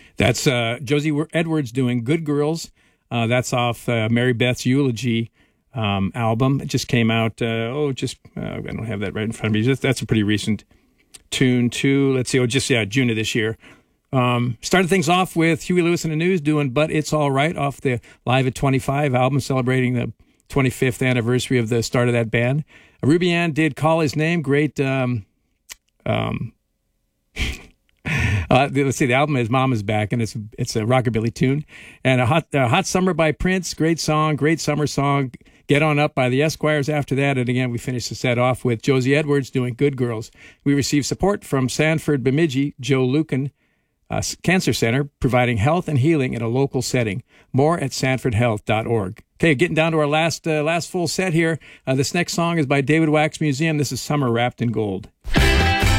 That's Josie Edwards doing Good Girls. That's off Mary Beth's Eulogy album. It just came out, I don't have that right in front of me. That's a pretty recent tune, too. Let's see, June of this year. Started things off with Huey Lewis and the News doing But It's All Right off the Live at 25 album, celebrating the 25th anniversary of the start of that band. Ruby Ann did Call His Name. Great. Let's see, the album is Mama's Back, and it's a rockabilly tune. And a Hot Summer by Prince. Great song, great summer song. Get On Up by the Esquires after that. And again, we finished the set off with Josie Edwards doing Good Girls. We received support from Sanford Bemidji, Joe Lucan Cancer Center, providing health and healing in a local setting. More at sanfordhealth.org. Okay, getting down to our last full set here. This next song is by David Wax Museum. This is Summer Wrapped in Gold.